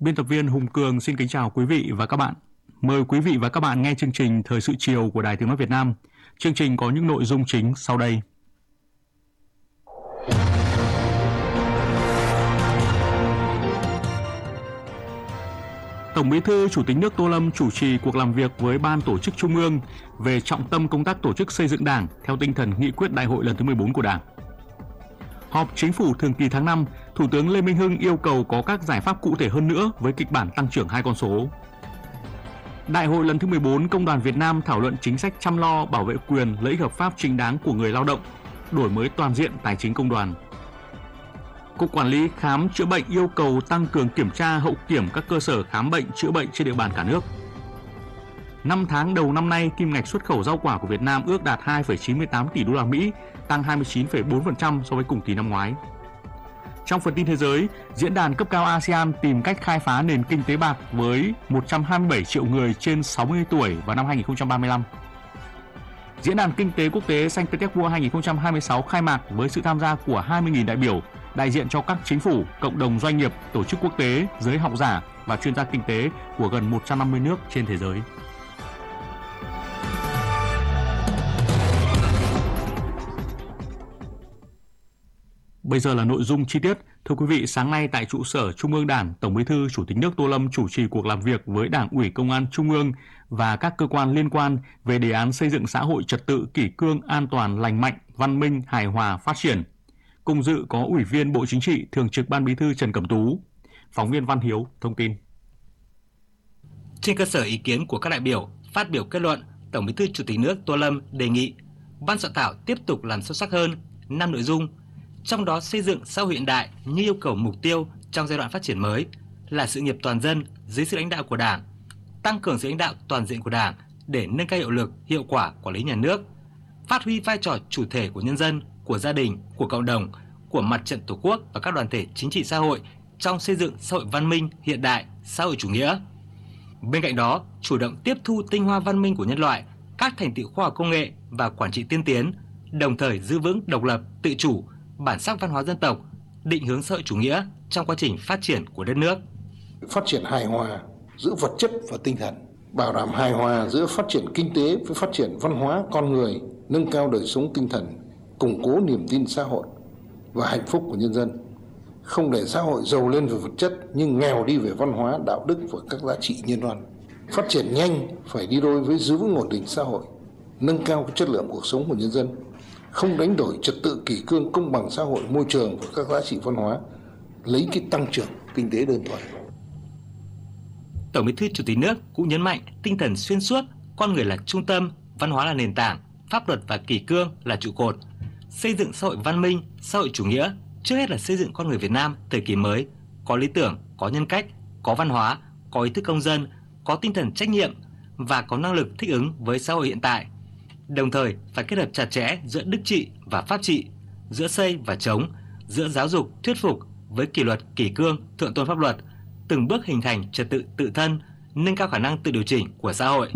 Biên tập viên Hùng Cường xin kính chào quý vị và các bạn. Mời quý vị và các bạn nghe chương trình Thời sự chiều của Đài Tiếng nói Việt Nam. Chương trình có những nội dung chính sau đây. Tổng Bí thư Chủ tịch nước Tô Lâm chủ trì cuộc làm việc với Ban Tổ chức Trung ương về trọng tâm công tác tổ chức xây dựng Đảng theo tinh thần nghị quyết Đại hội lần thứ 14 của Đảng. Họp Chính phủ thường kỳ tháng 5, Thủ tướng Lê Minh Hưng yêu cầu có các giải pháp cụ thể hơn nữa với kịch bản tăng trưởng 2 con số. Đại hội lần thứ 14 Công đoàn Việt Nam thảo luận chính sách chăm lo bảo vệ quyền lợi ích hợp pháp chính đáng của người lao động, đổi mới toàn diện tài chính công đoàn. Cục Quản lý Khám chữa bệnh yêu cầu tăng cường kiểm tra hậu kiểm các cơ sở khám bệnh chữa bệnh trên địa bàn cả nước. 5 tháng đầu năm nay, kim ngạch xuất khẩu rau quả của Việt Nam ước đạt 2,98 tỷ đô la Mỹ, tăng 29,4% so với cùng kỳ năm ngoái. Trong phần tin thế giới, diễn đàn cấp cao ASEAN tìm cách khai phá nền kinh tế bạc với 127 triệu người trên 60 tuổi vào năm 2035. Diễn đàn kinh tế quốc tế Saint Petersburg 2026 khai mạc với sự tham gia của 20.000 đại biểu, đại diện cho các chính phủ, cộng đồng doanh nghiệp, tổ chức quốc tế, giới học giả và chuyên gia kinh tế của gần 150 nước trên thế giới. Bây giờ là nội dung chi tiết. Thưa quý vị, sáng nay tại trụ sở Trung ương Đảng, Tổng Bí thư Chủ tịch nước Tô Lâm chủ trì cuộc làm việc với Đảng ủy Công an Trung ương và các cơ quan liên quan về đề án xây dựng xã hội trật tự kỷ cương, an toàn, lành mạnh, văn minh, hài hòa, phát triển. Cùng dự có Ủy viên Bộ Chính trị, Thường trực Ban Bí thư Trần Cẩm Tú. Phóng viên Văn Hiếu thông tin. Trên cơ sở ý kiến của các đại biểu, phát biểu kết luận, Tổng Bí thư Chủ tịch nước Tô Lâm đề nghị Ban soạn thảo tiếp tục làm sâu sắc hơn 5 nội dung, trong đó xây dựng xã hội hiện đại như yêu cầu mục tiêu trong giai đoạn phát triển mới là sự nghiệp toàn dân dưới sự lãnh đạo của Đảng, tăng cường sự lãnh đạo toàn diện của Đảng để nâng cao hiệu lực, hiệu quả quản lý nhà nước, phát huy vai trò chủ thể của nhân dân, của gia đình, của cộng đồng, của mặt trận Tổ quốc và các đoàn thể chính trị xã hội trong xây dựng xã hội văn minh, hiện đại, xã hội chủ nghĩa. Bên cạnh đó, chủ động tiếp thu tinh hoa văn minh của nhân loại, các thành tựu khoa học công nghệ và quản trị tiên tiến, đồng thời giữ vững độc lập, tự chủ, bản sắc văn hóa dân tộc, định hướng xã hội chủ nghĩa trong quá trình phát triển của đất nước. Phát triển hài hòa giữa vật chất và tinh thần, bảo đảm hài hòa giữa phát triển kinh tế với phát triển văn hóa con người, nâng cao đời sống tinh thần, củng cố niềm tin xã hội và hạnh phúc của nhân dân. Không để xã hội giàu lên về vật chất nhưng nghèo đi về văn hóa, đạo đức và các giá trị nhân văn. Phát triển nhanh phải đi đôi với giữ vững ổn định xã hội, nâng cao chất lượng cuộc sống của nhân dân. Không đánh đổi trật tự kỷ cương, công bằng xã hội, môi trường và các giá trị văn hóa, lấy cái tăng trưởng kinh tế đơn thuần. Tổng Bí thư Chủ tịch nước cũng nhấn mạnh tinh thần xuyên suốt, con người là trung tâm, văn hóa là nền tảng, pháp luật và kỷ cương là trụ cột. Xây dựng xã hội văn minh, xã hội chủ nghĩa trước hết là xây dựng con người Việt Nam thời kỳ mới, có lý tưởng, có nhân cách, có văn hóa, có ý thức công dân, có tinh thần trách nhiệm và có năng lực thích ứng với xã hội hiện tại. Đồng thời phải kết hợp chặt chẽ giữa đức trị và pháp trị, giữa xây và chống, giữa giáo dục thuyết phục với kỷ luật kỷ cương, thượng tôn pháp luật, từng bước hình thành trật tự tự thân, nâng cao khả năng tự điều chỉnh của xã hội.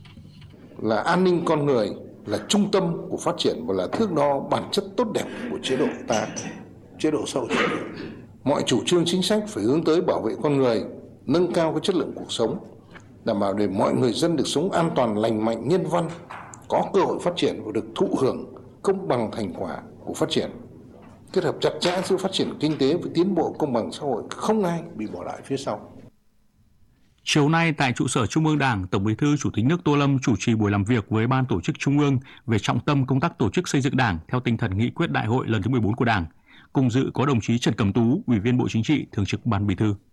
Là an ninh con người, là trung tâm của phát triển và là thước đo bản chất tốt đẹp của chế độ ta, chế độ xã hội chủ nghĩa. Mọi chủ trương chính sách phải hướng tới bảo vệ con người, nâng cao cái chất lượng cuộc sống, đảm bảo để mọi người dân được sống an toàn, lành mạnh, nhân văn, có cơ hội phát triển và được thụ hưởng công bằng thành quả của phát triển. Kết hợp chặt chẽ giữa phát triển kinh tế với tiến bộ công bằng xã hội, không ai bị bỏ lại phía sau. Chiều nay tại trụ sở Trung ương Đảng, Tổng Bí thư Chủ tịch nước Tô Lâm chủ trì buổi làm việc với Ban Tổ chức Trung ương về trọng tâm công tác tổ chức xây dựng Đảng theo tinh thần nghị quyết Đại hội lần thứ 14 của Đảng. Cùng dự có đồng chí Trần Cẩm Tú, Ủy viên Bộ Chính trị, Thường trực Ban Bí thư.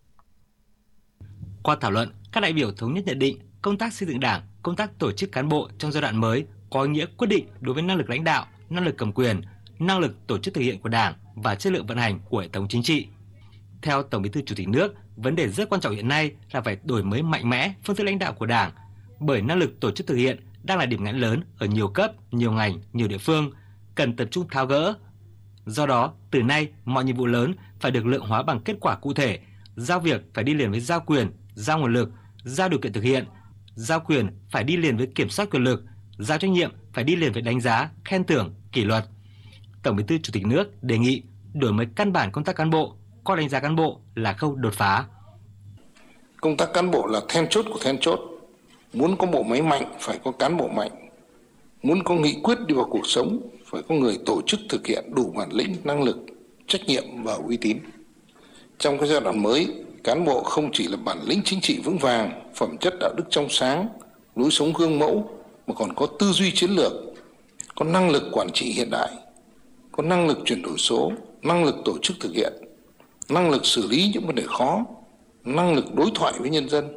Qua thảo luận, các đại biểu thống nhất nhận định công tác xây dựng Đảng, công tác tổ chức cán bộ trong giai đoạn mới có ý nghĩa quyết định đối với năng lực lãnh đạo, năng lực cầm quyền, năng lực tổ chức thực hiện của Đảng và chất lượng vận hành của hệ thống chính trị. Theo Tổng Bí thư Chủ tịch nước, vấn đề rất quan trọng hiện nay là phải đổi mới mạnh mẽ phương thức lãnh đạo của Đảng, bởi năng lực tổ chức thực hiện đang là điểm nghẽn lớn ở nhiều cấp, nhiều ngành, nhiều địa phương, cần tập trung tháo gỡ. Do đó, từ nay, mọi nhiệm vụ lớn phải được lượng hóa bằng kết quả cụ thể, giao việc phải đi liền với giao quyền, giao nguồn lực, giao điều kiện thực hiện, giao quyền phải đi liền với kiểm soát quyền lực, giao trách nhiệm phải đi liền với đánh giá, khen thưởng, kỷ luật. Tổng Bí thư Chủ tịch nước đề nghị đổi mới căn bản công tác cán bộ, coi đánh giá cán bộ là khâu đột phá. Công tác cán bộ là then chốt của then chốt. Muốn có bộ máy mạnh phải có cán bộ mạnh. Muốn có nghị quyết đi vào cuộc sống phải có người tổ chức thực hiện đủ bản lĩnh, năng lực, trách nhiệm và uy tín. Trong cái giai đoạn mới, cán bộ không chỉ là bản lĩnh chính trị vững vàng, phẩm chất đạo đức trong sáng, lối sống gương mẫu, mà còn có tư duy chiến lược, có năng lực quản trị hiện đại, có năng lực chuyển đổi số, năng lực tổ chức thực hiện, năng lực xử lý những vấn đề khó, năng lực đối thoại với nhân dân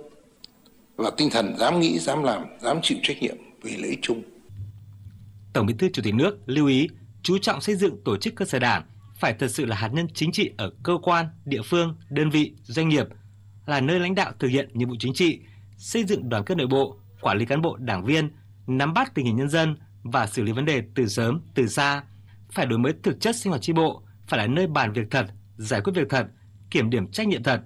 và tinh thần dám nghĩ, dám làm, dám chịu trách nhiệm vì lợi ích chung. Tổng Bí thư Chủ tịch nước lưu ý chú trọng xây dựng tổ chức cơ sở Đảng phải thật sự là hạt nhân chính trị ở cơ quan, địa phương, đơn vị, doanh nghiệp, là nơi lãnh đạo thực hiện nhiệm vụ chính trị, xây dựng đoàn kết nội bộ, quản lý cán bộ, đảng viên, nắm bắt tình hình nhân dân và xử lý vấn đề từ sớm, từ xa. Phải đổi mới thực chất sinh hoạt chi bộ, phải là nơi bàn việc thật, giải quyết việc thật, kiểm điểm trách nhiệm thật,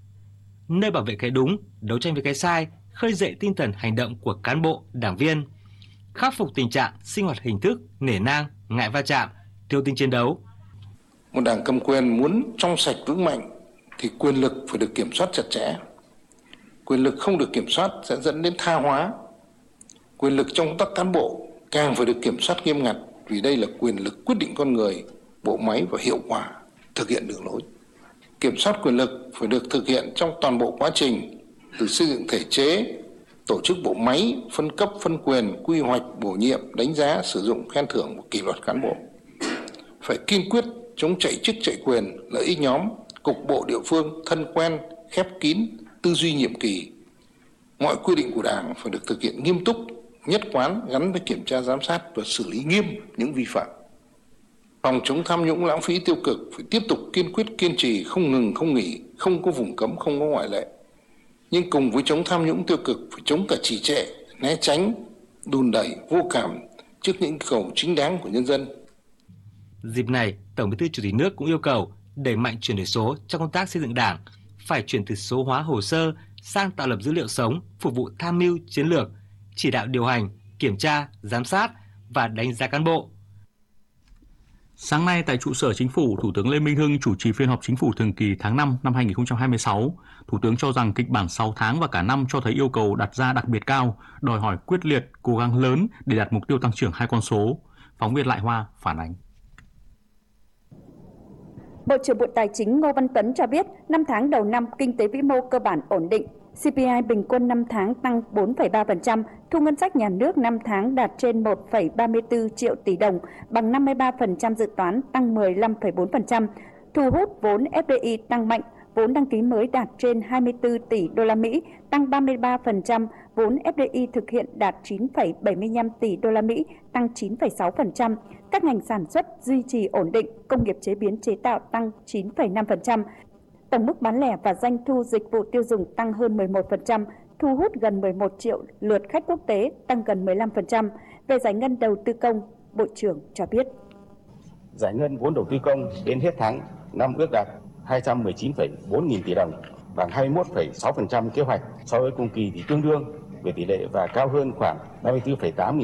nơi bảo vệ cái đúng, đấu tranh với cái sai, khơi dậy tinh thần hành động của cán bộ, đảng viên, khắc phục tình trạng sinh hoạt hình thức, nể nang, ngại va chạm, thiếu tính chiến đấu. Một đảng cầm quyền muốn trong sạch vững mạnh thì quyền lực phải được kiểm soát chặt chẽ. Quyền lực không được kiểm soát sẽ dẫn đến tha hóa. Quyền lực trong công tác cán bộ càng phải được kiểm soát nghiêm ngặt vì đây là quyền lực quyết định con người, bộ máy và hiệu quả thực hiện đường lối. Kiểm soát quyền lực phải được thực hiện trong toàn bộ quá trình từ xây dựng thể chế, tổ chức bộ máy, phân cấp, phân quyền, quy hoạch, bổ nhiệm, đánh giá, sử dụng, khen thưởng và kỷ luật cán bộ. Phải kiên quyết chống chạy chức chạy quyền, lợi ích nhóm, cục bộ địa phương, thân quen, khép kín, tư duy nhiệm kỳ. Mọi quy định của Đảng phải được thực hiện nghiêm túc, nhất quán gắn với kiểm tra giám sát và xử lý nghiêm những vi phạm. Phòng chống tham nhũng lãng phí tiêu cực phải tiếp tục kiên quyết kiên trì, không ngừng không nghỉ, không có vùng cấm, không có ngoại lệ. Nhưng cùng với chống tham nhũng tiêu cực phải chống cả trì trệ, né tránh, đùn đẩy, vô cảm trước những cầu chính đáng của nhân dân. Dịp này, Tổng Bí thư Chủ tịch nước cũng yêu cầu đẩy mạnh chuyển đổi số trong công tác xây dựng Đảng, phải chuyển từ số hóa hồ sơ sang tạo lập dữ liệu sống, phục vụ tham mưu chiến lược, chỉ đạo điều hành, kiểm tra, giám sát và đánh giá cán bộ. Sáng nay tại trụ sở Chính phủ, Thủ tướng Lê Minh Hưng chủ trì phiên họp Chính phủ thường kỳ tháng 5 năm 2026. Thủ tướng cho rằng kịch bản 6 tháng và cả năm cho thấy yêu cầu đặt ra đặc biệt cao, đòi hỏi quyết liệt, cố gắng lớn để đạt mục tiêu tăng trưởng 2 con số. Phóng viên Lại Hoa phản ánh. Bộ trưởng Bộ Tài chính Ngô Văn Tuấn cho biết, 5 tháng đầu năm kinh tế vĩ mô cơ bản ổn định. CPI bình quân 5 tháng tăng 4,3%, thu ngân sách nhà nước 5 tháng đạt trên 1,34 triệu tỷ đồng, bằng 53% dự toán, tăng 15,4%. Thu hút vốn FDI tăng mạnh, vốn đăng ký mới đạt trên 24 tỷ đô la Mỹ, tăng 33%, vốn FDI thực hiện đạt 9,75 tỷ đô la Mỹ, tăng 9,6%. Các ngành sản xuất duy trì ổn định, công nghiệp chế biến chế tạo tăng 9,5%. Tổng mức bán lẻ và doanh thu dịch vụ tiêu dùng tăng hơn 11%, thu hút gần 11 triệu lượt khách quốc tế, tăng gần 15%. Về giải ngân đầu tư công, Bộ trưởng cho biết. Giải ngân vốn đầu tư công đến hết tháng năm ước đạt 219,4 nghìn tỷ đồng, bằng 21,6% kế hoạch, so với cùng kỳ thì tương đương về tỷ lệ và cao hơn khoảng 34,8 nghìn